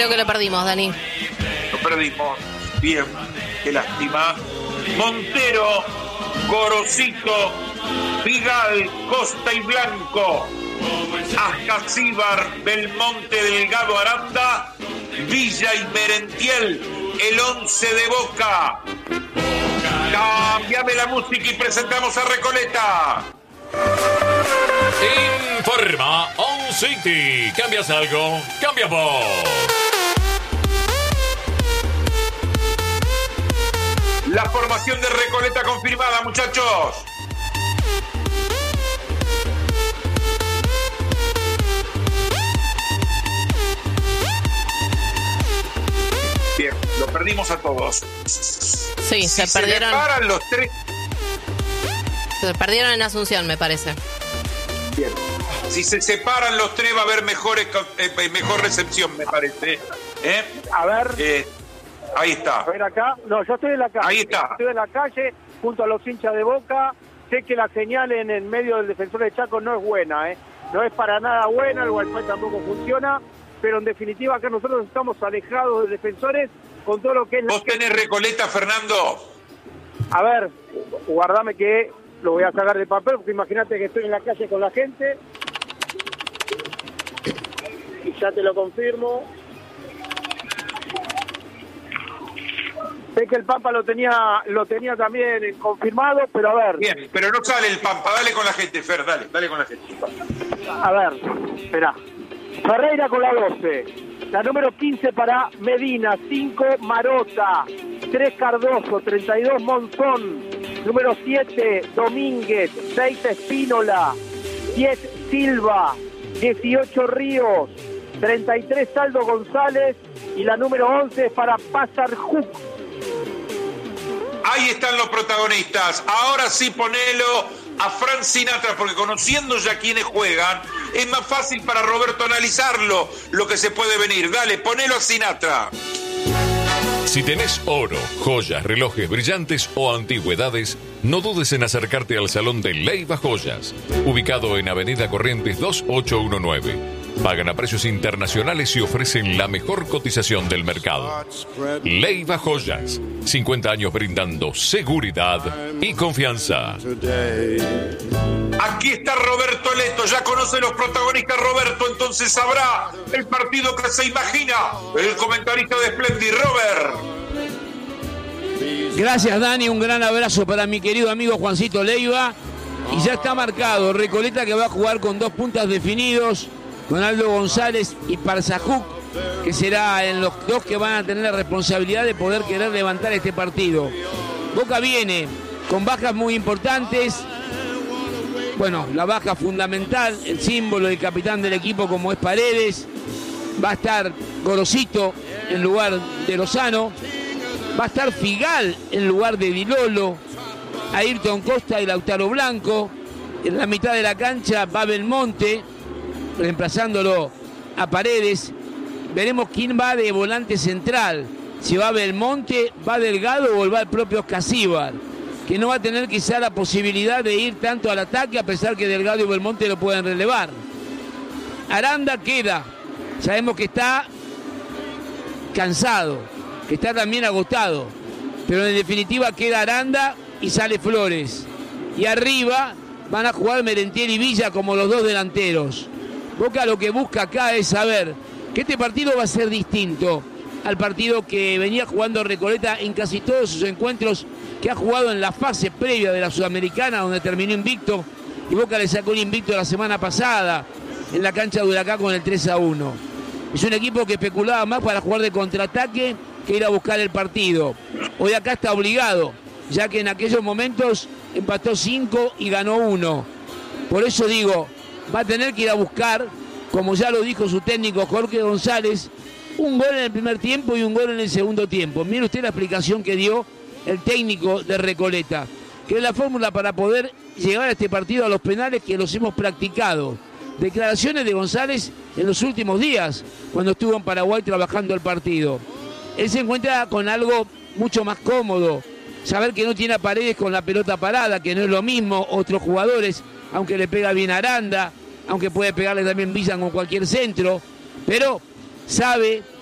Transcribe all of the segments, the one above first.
Creo que lo perdimos, Dani. Lo perdimos. Bien, qué lástima. Montero, Gorosito, Vigal, Costa y Blanco, Ascasíbar, Belmonte, Delgado, Aranda, Villa y Merentiel, el 11 de Boca. Cámbiame la música y presentamos a Recoleta. Informa On City. ¿Cambias algo? Cambia vos. La formación de Recoleta confirmada, muchachos. Bien, lo perdimos a todos. Sí, se perdieron. Se separan los tres. Se perdieron en Asunción, me parece. Bien. Si se separan los tres va a haber mejor recepción, me parece. A ver. Ahí está. A ver acá. No, yo estoy en la calle. Ahí está. Estoy en la calle junto a los hinchas de Boca. Sé que la señal en el medio del Defensor de Chaco no es buena, No es para nada buena, el Wi-Fi tampoco funciona. Pero en definitiva acá nosotros estamos alejados de Defensores con todo lo que es... ¿Vos tenés Recoleta, Fernando? A ver, guardame que lo voy a sacar de papel, porque imagínate que estoy en la calle con la gente. Y ya te lo confirmo. Sé que el Pampa lo tenía también confirmado, pero a ver. Bien, pero no sale el Pampa. Dale con la gente, Fer, dale con la gente. A ver, espera. Ferreira con la 12. La número 15 para Medina, 5 Marota, 3 Cardoso, 32 Monzón, número 7 Domínguez, 6 Espínola, 10 Silva, 18 Ríos, 33 Saldo González y la número 11 es para Pazarjuk. Ahí están los protagonistas. Ahora sí ponelo a Frank Sinatra, porque conociendo ya quiénes juegan, es más fácil para Roberto analizarlo, lo que se puede venir. Dale, ponelo a Sinatra. Si tenés oro, joyas, relojes brillantes o antigüedades, no dudes en acercarte al Salón de Leiva Joyas, ubicado en Avenida Corrientes 2819. Pagan a precios internacionales y ofrecen la mejor cotización del mercado. Leiva Joyas, 50 años brindando seguridad y confianza. Aquí está Roberto Leto, ya conoce los protagonistas Roberto, entonces sabrá el partido que se imagina el comentarista de Splendid, Robert. Gracias, Dani, un gran abrazo para mi querido amigo Juancito Leiva. Y ya está marcado, Recoleta que va a jugar con 2 puntas definidos, Donaldo González y Pazarjuk, que será en los 2 que van a tener la responsabilidad de poder querer levantar este partido. Boca viene con bajas muy importantes. Bueno, la baja fundamental, el símbolo, el capitán del equipo como es Paredes. Va a estar Gorosito en lugar de Lozano. Va a estar Figal en lugar de Dilolo. Ayrton Costa y Lautaro Blanco. En la mitad de la cancha va Belmonte, reemplazándolo a Paredes. Veremos quién va de volante central. Si va Belmonte, va Delgado o va el propio Ascasíbar, que no va a tener quizá la posibilidad de ir tanto al ataque, a pesar que Delgado y Belmonte lo pueden relevar. Aranda queda. Sabemos que está cansado, que está también agotado, pero en definitiva queda Aranda y sale Flores. Y arriba van a jugar Merentiel y Villa como los 2 delanteros. Boca lo que busca acá es saber que este partido va a ser distinto al partido que venía jugando Recoleta en casi todos sus encuentros que ha jugado en la fase previa de la Sudamericana, donde terminó invicto, y Boca le sacó el invicto la semana pasada en la cancha de Huracán con el 3-1. Es un equipo que especulaba más para jugar de contraataque que ir a buscar el partido. Hoy acá está obligado, ya que en aquellos momentos empató 5 y ganó 1. Por eso digo, va a tener que ir a buscar, como ya lo dijo su técnico Jorge González, un gol en el primer tiempo y un gol en el segundo tiempo. Mire usted la explicación que dio el técnico de Recoleta, que es la fórmula para poder llegar a este partido a los penales que los hemos practicado. Declaraciones de González en los últimos días, cuando estuvo en Paraguay trabajando el partido. Él se encuentra con algo mucho más cómodo, saber que no tiene a Paredes con la pelota parada, que no es lo mismo otros jugadores, aunque le pega bien Aranda, aunque puede pegarle también Villa con cualquier centro, pero sabe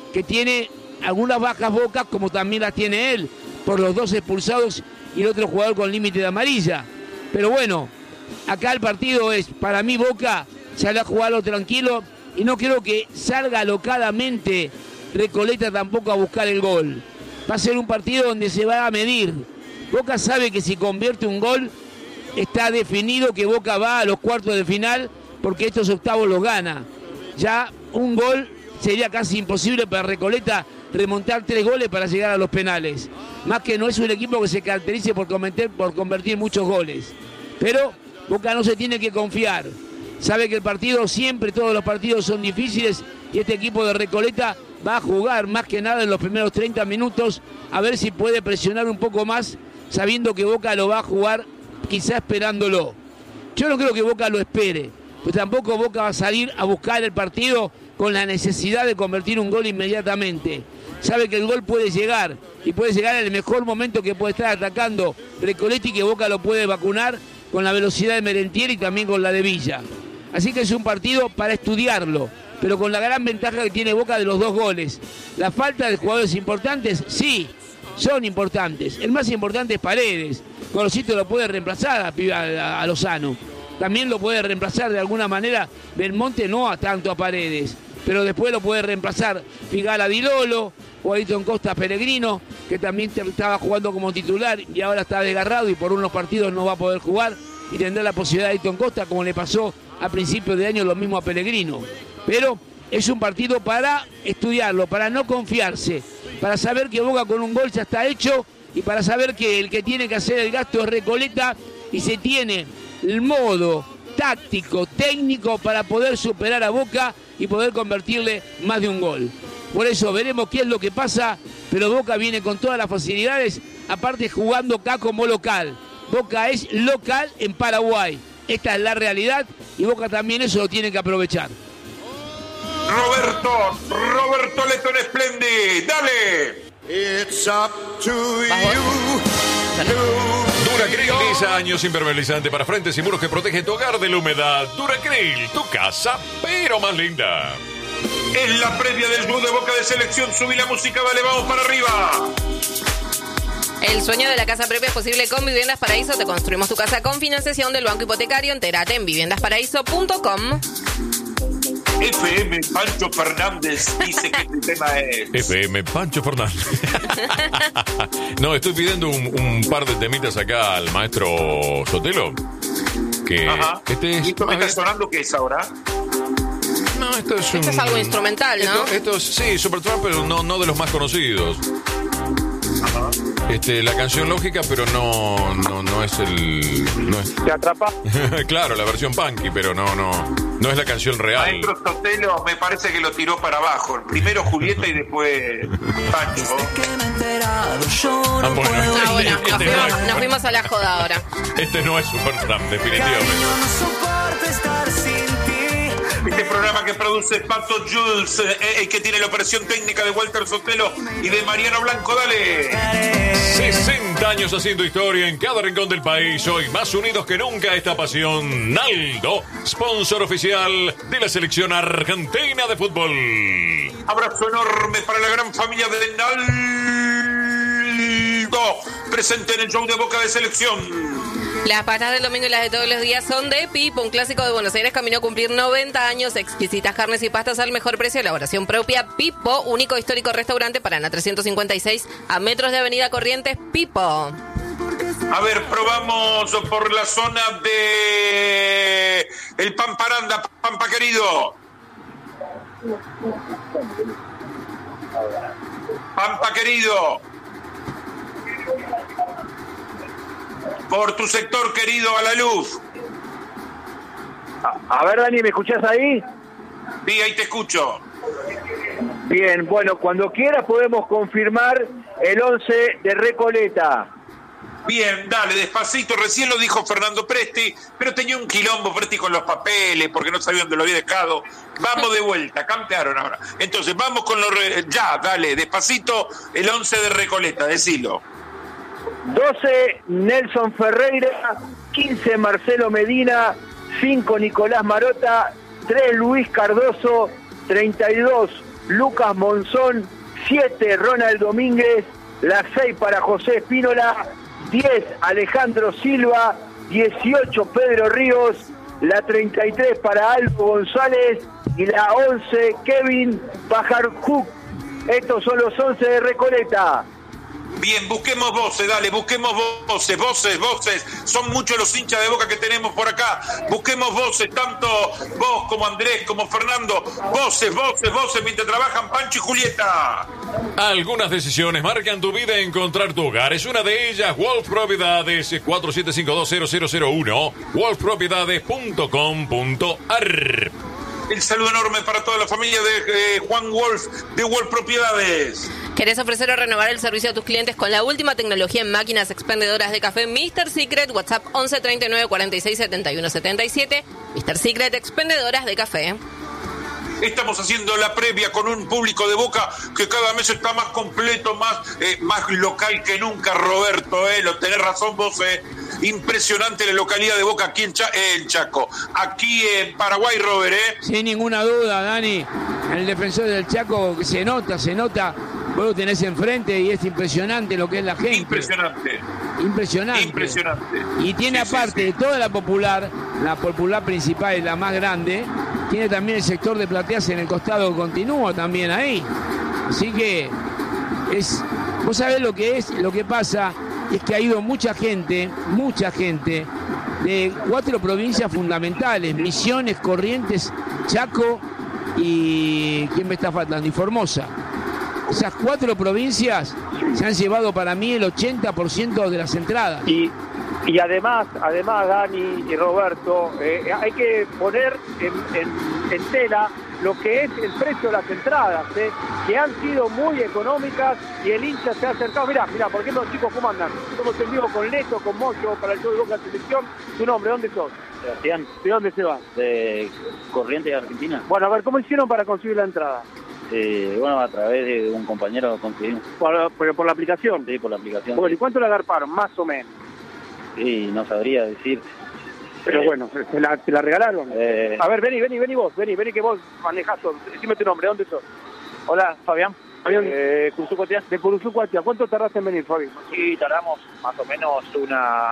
que tiene algunas bajas Boca, como también las tiene él, por los 2 expulsados y el otro jugador con límite de amarilla. Pero bueno, acá el partido es, para mí Boca sale a jugarlo tranquilo y no creo que salga alocadamente Recoleta tampoco a buscar el gol. Va a ser un partido donde se va a medir. Boca sabe que si convierte un gol, está definido que Boca va a los cuartos de final porque estos octavos los gana. Ya un gol sería casi imposible para Recoleta remontar 3 goles para llegar a los penales. Más que no es un equipo que se caracterice por convertir muchos goles. Pero Boca no se tiene que confiar. Sabe que el partido siempre, todos los partidos son difíciles y este equipo de Recoleta va a jugar más que nada en los primeros 30 minutos a ver si puede presionar un poco más, sabiendo que Boca lo va a jugar quizá esperándolo. Yo no creo que Boca lo espere, pues tampoco Boca va a salir a buscar el partido con la necesidad de convertir un gol inmediatamente. Sabe que el gol puede llegar y puede llegar en el mejor momento que puede estar atacando Recoleta y que Boca lo puede vacunar con la velocidad de Merentiel y también con la de Villa. Así que es un partido para estudiarlo, pero con la gran ventaja que tiene Boca de los 2 goles. La falta de jugadores importantes, sí, son importantes. El más importante es Paredes. Gorosito lo puede reemplazar a Lozano. También lo puede reemplazar de alguna manera Belmonte, no a tanto a Paredes, pero después lo puede reemplazar Figala Di Lolo o Ayrton Costa Pellegrino, que también estaba jugando como titular y ahora está desgarrado y por unos partidos no va a poder jugar y tendrá la posibilidad de Ayrton Costa, como le pasó a principios de año lo mismo a Pellegrino. Pero es un partido para estudiarlo, para no confiarse, para saber que Boca con un gol ya está hecho y para saber que el que tiene que hacer el gasto es Recoleta y se tiene el modo táctico, técnico para poder superar a Boca y poder convertirle más de un gol. Por eso veremos qué es lo que pasa, pero Boca viene con todas las facilidades, aparte jugando acá como local. Boca es local en Paraguay. Esta es la realidad y Boca también eso lo tiene que aprovechar. Roberto Leto en Splendid, dale. It's up to you. Duracril, 10 años, impermeabilizante para frentes y muros que protege tu hogar de la humedad. Duracril, tu casa, pero más linda. Es la previa del show de Boca de Selección. Subí la música, dale, vamos para arriba. El sueño de la casa propia es posible con Viviendas Paraíso. Te construimos tu casa con financiación del Banco Hipotecario. Entérate en viviendasparaíso.com. FM Pancho Fernández dice que este tema es... FM Pancho Fernández. No, estoy pidiendo un par de temitas acá al maestro Sotelo. Que Ajá. este es... ¿Y esto me está sonando qué es ahora? No, esto es Esto es algo instrumental, ¿no? Esto es, sí, Supertramp, pero no de los más conocidos. Ajá. La canción lógica, pero no es el... No es... ¿Te atrapa? Claro, la versión punky, pero no es la canción real. Maestro Sotelo me parece que lo tiró para abajo. Primero Julieta y después Pancho. Bueno, Nos fuimos a la joda ahora. Este no es Supertramp, definitivamente. Este programa que produce Pato Jules, el que tiene la operación técnica de Walter Sotelo y de Mariano Blanco, dale. 60 años haciendo historia en cada rincón del país. Hoy más unidos que nunca esta pasión. Naldo, sponsor oficial de la selección argentina de fútbol. Abrazo enorme para la gran familia de Naldo, presente en el show de Boca de Selección. Las pastas del domingo y las de todos los días son de Pipo, un clásico de Buenos Aires, camino a cumplir 90 años. Exquisitas carnes y pastas al mejor precio, elaboración propia. Pipo, único histórico restaurante, Paraná 356, a metros de Avenida Corrientes. Pipo. A ver, probamos por la zona de el Pamparanda, Pampa querido. Pampa querido. Por tu sector querido, a la luz. A ver, Dani, ¿me escuchás ahí? Sí, ahí te escucho. Bien, bueno, cuando quieras podemos confirmar el 11 de Recoleta. Bien, dale, despacito. Recién lo dijo Fernando Presti, pero tenía un quilombo Presti con los papeles porque no sabía dónde lo había dejado. Vamos de vuelta, campearon ahora. Entonces, vamos con los... Ya, dale, despacito, el 11 de Recoleta, decilo. 12, Nelson Ferreira. 15, Marcelo Medina. 5, Nicolás Marota. 3, Luis Cardoso. 32, Lucas Monzón, 7 Ronald Domínguez, la 6 para José Espínola, 10 Alejandro Silva, 18 Pedro Ríos, la 33 para Aldo González y la 11 Kevin Pajarjuk. Estos son los 11 de Recoleta. Bien, busquemos voces, dale, busquemos voces. Son muchos los hinchas de Boca que tenemos por acá. Busquemos voces, tanto vos como Andrés, como Fernando. Voces, mientras trabajan Pancho y Julieta. Algunas decisiones marcan tu vida y encontrar tu hogar. Es una de ellas, Wolf Propiedades, 47520001, wolfpropiedades.com.ar. El saludo enorme para toda la familia de Juan Wolf, de Wolf Propiedades. ¿Querés ofrecer o renovar el servicio a tus clientes con la última tecnología en máquinas expendedoras de café Mr. Secret? WhatsApp 11 39 46 71 77. Mr. Secret, expendedoras de café. Estamos haciendo la previa con un público de Boca que cada mes está más completo, más local que nunca, Roberto. Lo tenés razón vos. Impresionante la localidad de Boca aquí en Chaco. Aquí en Paraguay, Robert. Sin ninguna duda, Dani. El defensor del Chaco se nota. Vos lo tenés enfrente y es impresionante lo que es la gente. Impresionante. Y tiene aparte de toda la popular principal y la más grande, tiene también el sector de plateas en el costado continuo también ahí. Así que vos sabés lo que pasa es que ha ido mucha gente de 4 provincias fundamentales: Misiones, Corrientes, Chaco y ¿quién me está faltando? Y Formosa. Esas 4 provincias se han llevado para mí el 80% de las entradas. Y además, Dani y Roberto, hay que poner en tela lo que es el precio de las entradas, que han sido muy económicas y el hincha se ha acercado. Mirá, por ejemplo, chicos, ¿cómo andan? Somos en vivo con Leto, con Mocho, para el show de Boca Selección. ¿Tu nombre? ¿Dónde sos? Sebastián. ¿De dónde se va? De Corrientes, Argentina. Bueno, a ver, ¿cómo hicieron para conseguir la entrada? A través de un compañero conseguimos. ¿Por la aplicación? Sí, por la aplicación. Bueno, sí. ¿y cuánto la agarparon? Más o menos. Sí, no sabría decir. Pero bueno, ¿te la regalaron? A ver, vení vos, vení que vos manejás todo. Decime tu nombre, ¿dónde sos? Hola, Fabián. Curuzú-Cuatiá. De Curuzú-Cuatiá. ¿Cuánto tardaste en venir, Fabi? Sí, tardamos más o menos unas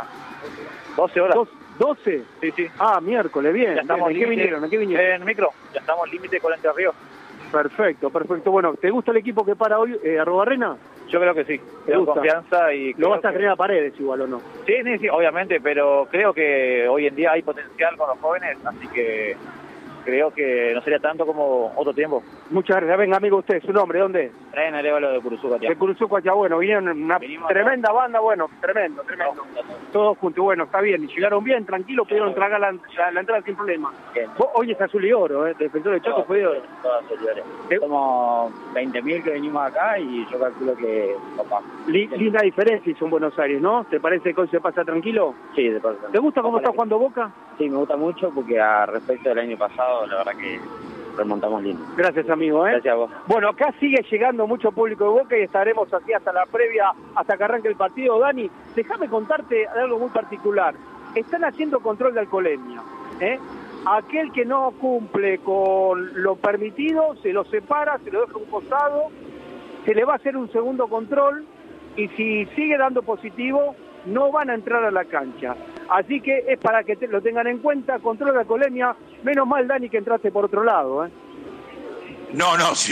12 horas. ¿12? Sí. Ah, miércoles, bien. Ya estamos. ¿En qué vinieron? En micro. Ya estamos al límite con Entre Ríos. Perfecto. Bueno, ¿te gusta el equipo que para hoy, Arrobarrena? Yo creo que sí. Tengo confianza y... ¿Lo vas a tener a Paredes igual o no? Sí, obviamente, pero creo que hoy en día hay potencial con los jóvenes, así que creo que no sería tanto como otro tiempo. Muchas gracias. Venga, amigo, usted, ¿su nombre? ¿Dónde? Brian Arevalo de Curuzú-Cuatiá. De Curuzú-Cuatiá, bueno, vinieron una tremenda banda, bueno, tremendo. Todos juntos, bueno, está bien. Y llegaron bien, tranquilos, pudieron tragar la entrada sin problema. Vos, hoy es azul y oro, defensor de Chaco fue de oro. Todas azul y oro. Somos 20.000 que venimos acá y yo calculo que papá. Linda diferencia hizo en Buenos Aires, ¿no? ¿Te parece que hoy se pasa tranquilo? Sí, se pasa tranquilo. ¿Te gusta cómo está jugando Boca? Sí, me gusta mucho porque a respecto del año pasado, la verdad que remontamos lindo. Gracias, amigo. Gracias a vos. Bueno, acá sigue llegando mucho público de Boca y estaremos aquí hasta la previa, hasta que arranque el partido. Dani, déjame contarte de algo muy particular. Están haciendo control de alcoholemia. Aquel que no cumple con lo permitido, se lo separa, se lo deja a un costado, se le va a hacer un segundo control y si sigue dando positivo, no van a entrar a la cancha. Así que es para que lo tengan en cuenta, control de alcoholemia. Menos mal, Dani, que entraste por otro lado, No,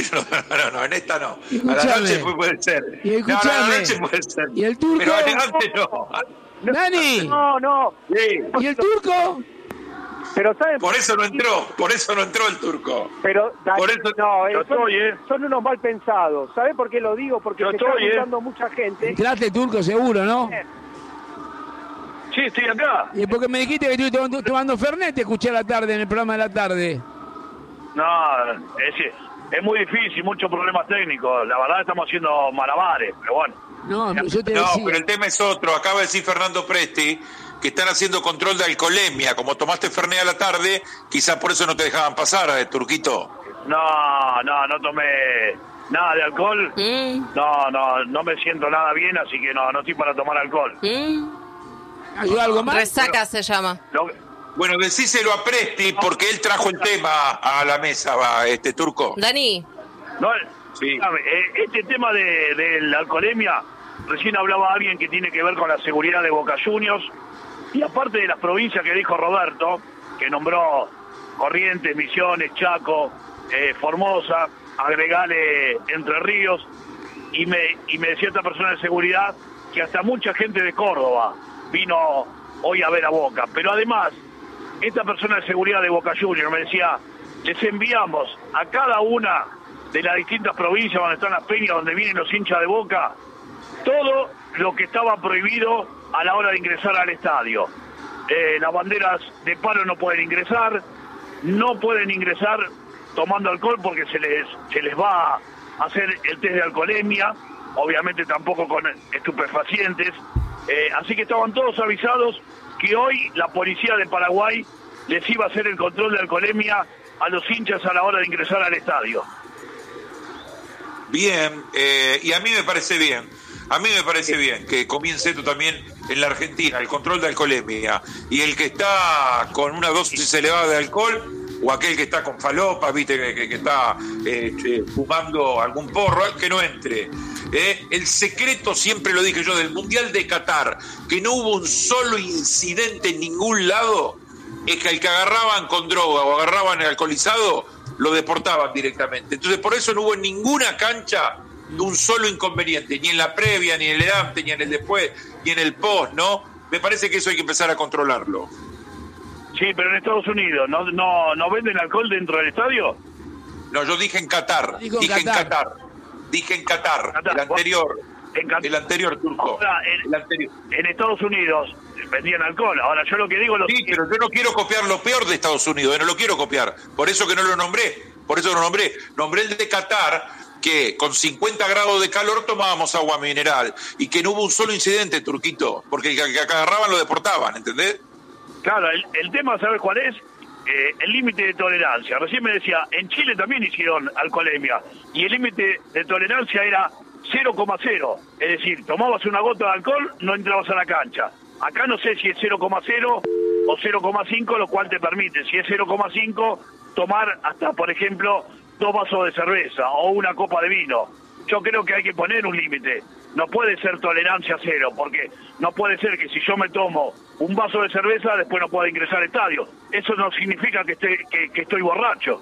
en esta no. Escuchame. A la noche puede ser. Y escuchame. A la noche puede ser. ¿Y el turco? Pero adelante no. ¡Dani! No. Sí. ¿Y el turco? Pero ¿saben? Por eso no entró el turco. Pero Dani, por eso, son unos mal pensados. ¿Sabés por qué lo digo? Porque se está juntando mucha gente. Entraste, turco, seguro, ¿no? Sí, estoy acá. Y porque me dijiste que estuviste tomando Fernet, te escuché a la tarde, en el programa de la tarde. No, es muy difícil, muchos problemas técnicos. La verdad estamos haciendo malabares, pero bueno. No, yo te decía. No, pero el tema es otro. Acaba de decir Fernando Presti que están haciendo control de alcoholemia. Como tomaste Fernet a la tarde, quizás por eso no te dejaban pasar, Turquito. No tomé nada de alcohol. No me siento nada bien, así que no estoy para tomar alcohol. ¿Ayuda algo más? Resaca se llama. Bueno, decíselo a Presti porque él trajo el tema a la mesa, turco. Dani, No, Sí. este tema de la alcoholemia, recién hablaba alguien que tiene que ver con la seguridad de Boca Juniors, y aparte de las provincias que dijo Roberto, que nombró Corrientes, Misiones, Chaco, Formosa, agregale Entre Ríos, y me decía esta persona de seguridad que hasta mucha gente de Córdoba vino hoy a ver a Boca. Pero además, esta persona de seguridad de Boca Juniors me decía, les enviamos a cada una de las distintas provincias donde están las peñas, donde vienen los hinchas de Boca, todo lo que estaba prohibido a la hora de ingresar al estadio. Las banderas de palo no pueden ingresar, no pueden ingresar tomando alcohol porque se les va a hacer el test de alcoholemia, obviamente tampoco con estupefacientes, así que estaban todos avisados que hoy la policía de Paraguay les iba a hacer el control de alcoholemia a los hinchas a la hora de ingresar al estadio. Bien, y a mí me parece bien. A mí me parece bien que comience esto también en la Argentina, el control de alcoholemia. Y el que está con una dosis elevada de alcohol, o aquel que está con falopa, viste, que está fumando algún porro, que no entre. El secreto, siempre lo dije yo, del Mundial de Qatar, que no hubo un solo incidente en ningún lado, es que al que agarraban con droga o agarraban alcoholizado, lo deportaban directamente. Entonces, por eso no hubo en ninguna cancha un solo inconveniente, ni en la previa, ni en el antes, ni en el después, ni en el post, ¿no? Me parece que eso hay que empezar a controlarlo. Sí, pero en Estados Unidos, ¿no venden alcohol dentro del estadio? No, yo dije en Qatar. Dije en Qatar. El anterior turco. Ahora, en Estados Unidos vendían alcohol. Ahora, yo lo que digo... Sí, pero yo no quiero copiar lo peor de Estados Unidos, no lo quiero copiar. Por eso que no lo nombré. Nombré el de Qatar, que con 50 grados de calor tomábamos agua mineral y que no hubo un solo incidente, Turquito, porque el que agarraban lo deportaban, ¿entendés? Claro, el tema, ¿sabes cuál es? El límite de tolerancia. Recién me decía, en Chile también hicieron alcoholemia y el límite de tolerancia era 0,0. Es decir, tomabas una gota de alcohol, no entrabas a la cancha. Acá no sé si es 0,0 o 0,5, lo cual te permite, si es 0,5, tomar hasta, por ejemplo, 2 vasos de cerveza o una copa de vino. Yo creo que hay que poner un límite. No puede ser tolerancia cero, porque no puede ser que si yo me tomo un vaso de cerveza, después no pueda ingresar al estadio. Eso no significa que estoy borracho.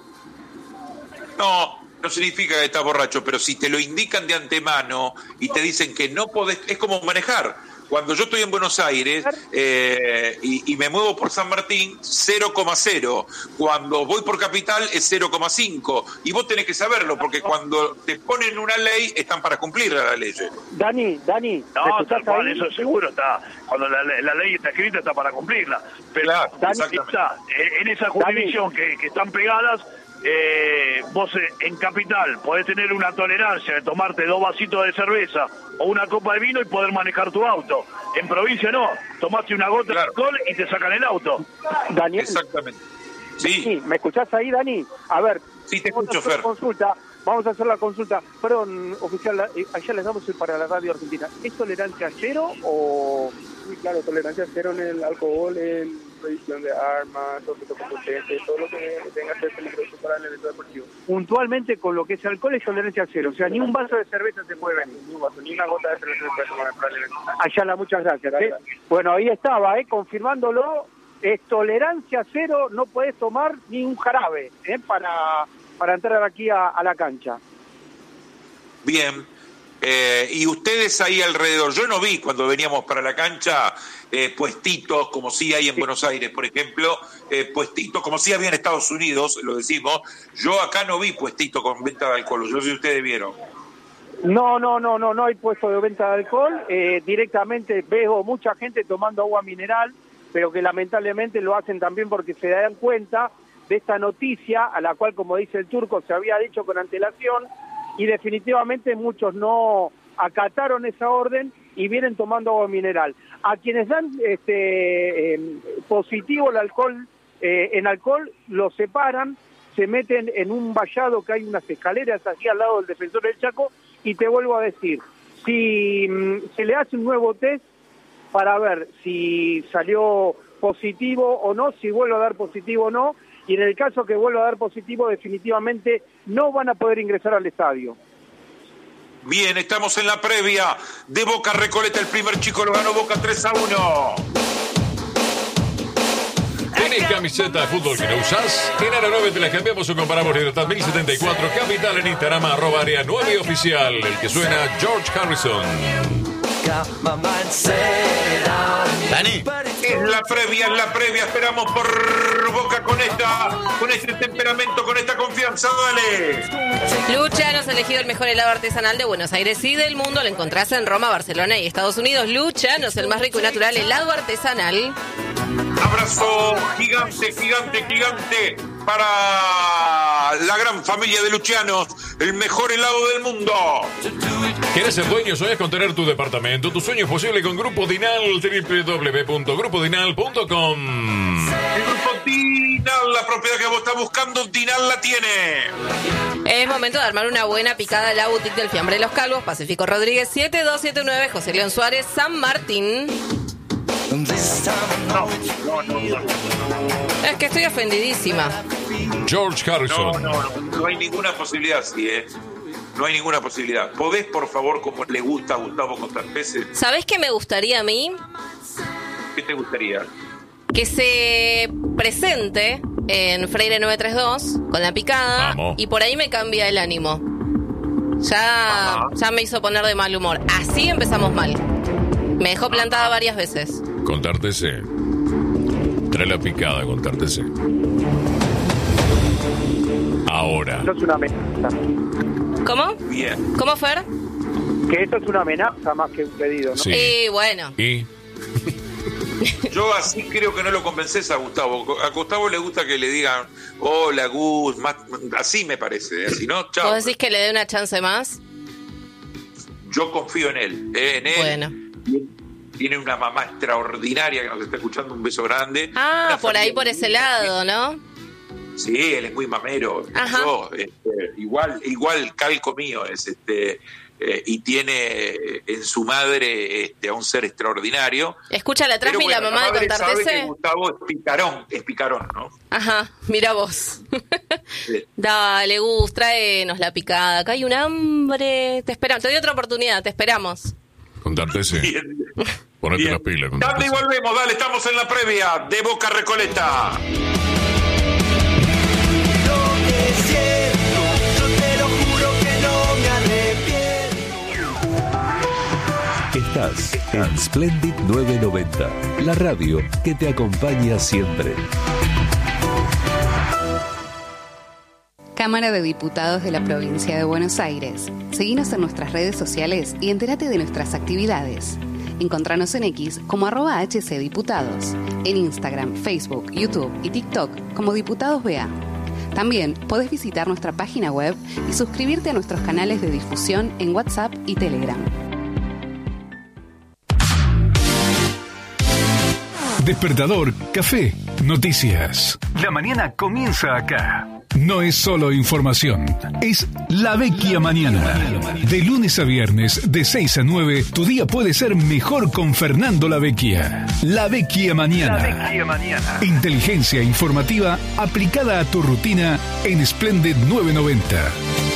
No significa que estás borracho, pero si te lo indican de antemano y te dicen que no podés, es como manejar. Cuando yo estoy en Buenos Aires y me muevo por San Martín, 0,0. Cuando voy por Capital es 0,5. Y vos tenés que saberlo, porque cuando te ponen una ley, están para cumplir la ley. Dani. No, tal cual, eso seguro está. Cuando la ley está escrita, está para cumplirla. Pero claro, está, en esa jurisdicción que están pegadas, vos en Capital podés tener una tolerancia de tomarte 2 vasitos de cerveza o una copa de vino y poder manejar tu auto. En provincia no, tomaste una gota de alcohol y te sacan el auto. Daniel. Exactamente. Sí. ¿Me escuchás ahí, Dani? A ver, sí, te escucho, Fer. Vamos a hacer la consulta. Perdón, oficial, allá les damos para la radio argentina. ¿Es tolerancia cero o...? Sí, claro, tolerancia cero en el alcohol, en prohibición de armas, objetos competentes, todo lo que tenga que ser peligroso para el evento deportivo. Puntualmente con lo que es alcohol es tolerancia cero, o sea, ni un vaso de cerveza se puede venir. Ni un vaso, ni una gota de cerveza se puede tomar para el evento. Ayala, muchas gracias. Bueno, ahí estaba, confirmándolo, es tolerancia cero, no podés tomar ni un jarabe para entrar aquí a la cancha. Bien. Y ustedes ahí alrededor, yo no vi cuando veníamos para la cancha puestitos, como sí hay en Buenos Aires, por ejemplo, puestitos, como sí había en Estados Unidos, lo decimos. Yo acá no vi puestitos con venta de alcohol, yo sé si ustedes vieron. No hay puesto de venta de alcohol, directamente veo mucha gente tomando agua mineral, pero que lamentablemente lo hacen también porque se dan cuenta de esta noticia, a la cual, como dice el turco, se había dicho con antelación, y definitivamente muchos no acataron esa orden y vienen tomando agua mineral. A quienes dan positivo el alcohol, en alcohol, los separan, se meten en un vallado que hay unas escaleras aquí al lado del Defensor del Chaco, y te vuelvo a decir, si se le hace un nuevo test para ver si salió positivo o no, si vuelve a dar positivo o no, y en el caso que vuelva a dar positivo definitivamente no van a poder ingresar al estadio. Bien, estamos en la previa de Boca Recoleta. El primer chico lo ganó Boca 3-1. ¿Tenés camiseta de fútbol que no usás? En Área 9 te la cambiamos o comparamos. Libertad 1074, Capital en Instagram, @Área 9 Oficial. El que suena, George Harrison. Dani. Es la previa, esperamos por Boca con este temperamento, con esta confianza, dale. Lucianos, elegido el mejor helado artesanal de Buenos Aires y del mundo. Lo encontrás en Roma, Barcelona y Estados Unidos. Lucianos, el más rico y natural helado artesanal. Abrazo gigante para la gran familia de Lucianos, el mejor helado del mundo. ¿Quieres ser dueño? ¿Soñas con tener tu departamento? Tu sueño es posible con Grupo Dinal, www.grupodinal.com. El Grupo Dinal, la propiedad que vos estás buscando, Dinal la tiene. Es momento de armar una buena picada en la boutique del Fiambre de los Calvos, Pacífico Rodríguez 7279, José León Suárez, San Martín. No. Es que estoy ofendidísima. George Harrison. No hay ninguna posibilidad así, No hay ninguna posibilidad. ¿Podés, por favor, como le gusta a Gustavo Contarpese? ¿Sabés qué me gustaría a mí? ¿Qué te gustaría? Que se presente en Freire 932 con la picada. Vamos. Y por ahí me cambia el ánimo. Ya me hizo poner de mal humor. Así empezamos mal. Me dejó plantada varias veces. Contártese. Trae la picada, Contártese. Ahora. Eso es una amenaza. ¿Cómo? Bien. ¿Cómo, Fer? Que eso es una amenaza más que un pedido, ¿no? Sí. Y bueno. ¿Y? Yo así creo que no lo convences a Gustavo. A Gustavo le gusta que le digan, hola Gus, más, así me parece. Así, ¿no? Chao. ¿Vos decís que le dé una chance más? Yo confío en él. En él. Bueno. Tiene una mamá extraordinaria que nos está escuchando, un beso grande. Ah, por ahí, por ese lado, ¿no? Sí, él es muy mamero. Ajá. Yo, igual calco mío es y tiene en su madre a un ser extraordinario. Escucha la transmi, Pero la mamá de sabe Contartese. que Gustavo es picarón, ¿no? Ajá, mira vos. Sí. Dale, Gus, tráenos la picada. Acá hay un hambre. Te esperamos, te doy otra oportunidad, te esperamos. Contártese. Bien. Ponete Bien. las pilas, Dale, Contártese. y volvemos, dale, estamos en la previa de Boca Recoleta. Estás en Splendid 990, la radio que te acompaña siempre. Cámara de Diputados de la Provincia de Buenos Aires. Seguinos en nuestras redes sociales y entérate de nuestras actividades. Encontranos en X como @HCDiputados, en Instagram, Facebook, YouTube y TikTok como Diputados BA. También podés visitar nuestra página web y suscribirte a nuestros canales de difusión en WhatsApp y Telegram. Despertador, café, noticias. La mañana comienza acá. No es solo información, es La Vecchia Mañana. De lunes a viernes, de 6 a 9, tu día puede ser mejor con Fernando La Vecchia. La Vecchia Mañana. La Vecchia Mañana. Inteligencia informativa aplicada a tu rutina en Splendid 990.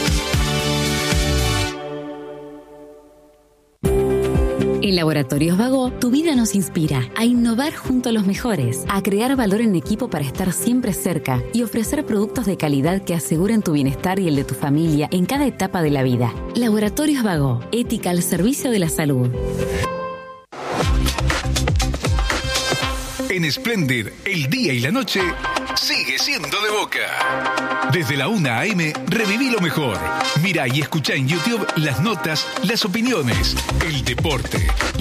En Laboratorios Vago, tu vida nos inspira a innovar junto a los mejores, a crear valor en equipo para estar siempre cerca y ofrecer productos de calidad que aseguren tu bienestar y el de tu familia en cada etapa de la vida. Laboratorios Vago, ética al servicio de la salud. En Splendid, el día y la noche sigue siendo de Boca. Desde la 1 a.m. reviví lo mejor. Mirá y escuchá en YouTube las notas, las opiniones, el deporte.